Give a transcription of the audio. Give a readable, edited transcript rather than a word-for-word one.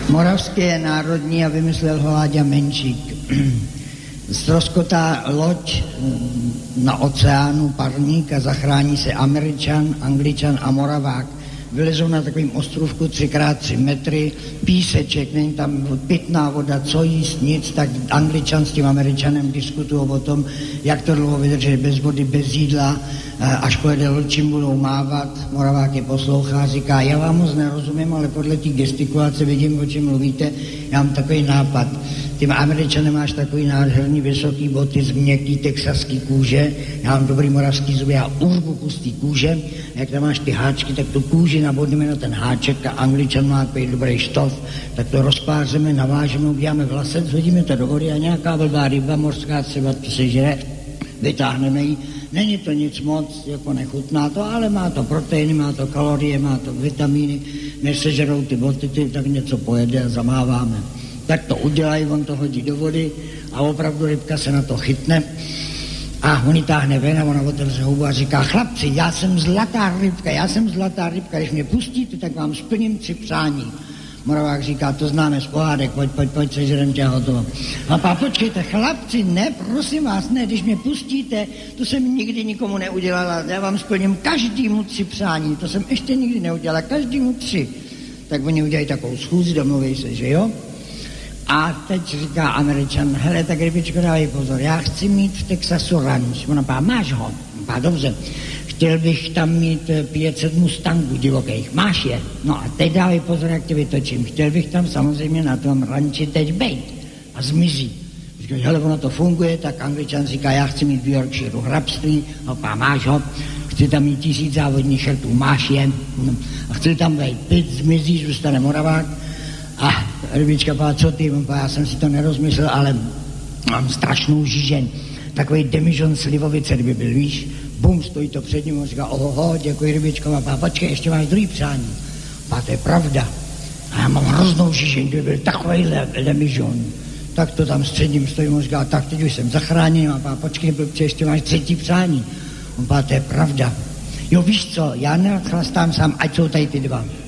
Moravské je národní a vymyslel ho Láďa Menšík. Ztroskotá loď na oceánu parník a zachrání se Američan, Angličan a Moravák. Vylezou na takovým ostrovku 3x3 metry, píseček, není tam pitná voda, co jíst, nic, tak Angličan s tím Američanem diskutují o tom, jak to dlouho vydržet bez vody, bez jídla, až pojede loď, čím budou mávat. Moravák je poslouchá, říká, já vám moc nerozumím, ale podle té gestikulace vidím, o čem mluvíte, já mám takový nápad. Tím Američanem máš takový nádherný vysoký boty z měkký texaský kůže, já mám dobrý moravský zuby, já urvu kus té kůže, jak tam máš ty háčky, tak tu kůži nabodneme na ten háček a Angličan má takový dobrý štof, tak to rozpářeme, navážeme, uděláme vlasec, hodíme to do vody a nějaká blbá ryba mořská třeba to sežere, vytáhneme ji. Není to nic moc, jako nechutná to, ale má to proteiny, má to kalorie, má to vitamíny, než sežerou ty boty, tak něco pojede a zamáváme. Tak to udělají, on to hodí do vody a opravdu rybka se na to chytne a on ji táhne ven a ona otevře hubu a říká, chlapci, já jsem zlatá rybka, když mě pustíte, tak vám splním 3 přání. Moravák říká, to známe z pohádek, pojď, sežerem tě a hotovo. A pá, počkejte, chlapci, ne, prosím vás, ne, když mě pustíte, to jsem nikdy nikomu neudělala, já vám splním každému 3 přání, to jsem ještě nikdy neudělala, každému 3. Tak oni udělají takovou schůzi, domluví se, že jo? A teď říká Američan, hele, tak rybičko, dávej pozor, já chci mít v Texasu ranč. Ona pá, máš ho? Pá, dobře. Chtěl bych tam mít 500 mustangů divokých. Máš je? No a teď dávej pozor, jak tě vytočím. Chtěl bych tam samozřejmě na tom ranči teď bejt. A zmizí. Říká, hele, ono to funguje, tak Angličan říká, já chci mít v Yorkshireu hrabství. No pá, máš ho? Chci tam mít 1000 závodních šertů. Máš je? No. A chci tam bejt. Teď zmizí, zůstane Moravák. A rybička pá, co ty? Já jsem si to nerozmyslel, ale mám strašnou žížeň. Takový demižon slivovice, kdyby byl, víš? Bum, stojí to před ním a říká, oho, děkuji rybičko, a pá, počkej, ještě máš druhý přání. Pá, to je pravda. A já mám hroznou žížeň, kdyby byl takový demižon. Tak to tam před ním stojí a říká, tak teď už jsem zachráněn, a pá, počkej, blbče, ještě máš 3. přání. Pá, to je pravda. Jo, víš co, já nerad chlastám sám, ať jsou tady ty 2.